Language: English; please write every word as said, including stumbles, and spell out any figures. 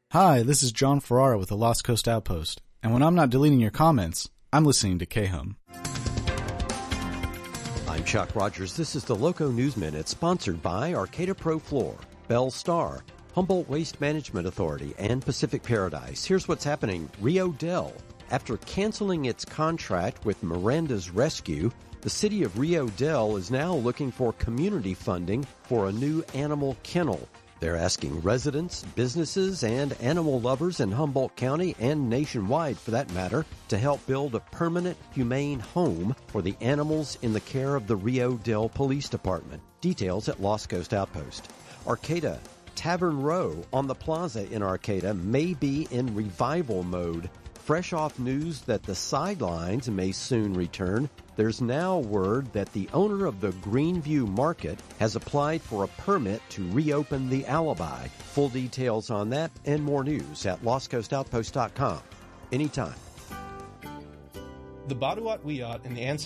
Hi, this is John Ferrara with the Lost Coast Outpost, and when I'm not deleting your comments, I'm listening to K-Hum. I'm Chuck Rogers. This is the Loco News Minute, sponsored by Arcata Pro Floor, Bell Star, Humboldt Waste Management Authority, and Pacific Paradise. Here's what's happening. Rio Dell. After canceling its contract with Miranda's Rescue, the city of Rio Dell is now looking for community funding for a new animal kennel. They're asking residents, businesses, and animal lovers in Humboldt County and nationwide, for that matter, to help build a permanent, humane home for the animals in the care of the Rio Dell Police Department. Details at Lost Coast Outpost. Arcata Tavern Row on the plaza in Arcata may be in revival mode. Fresh off news that the sidelines may soon return, there's now word that the owner of the Greenview Market has applied for a permit to reopen the Alibi. Full details on that and more news at lost coast outpost dot com. Anytime. The Baduat Wiyot and the ancestors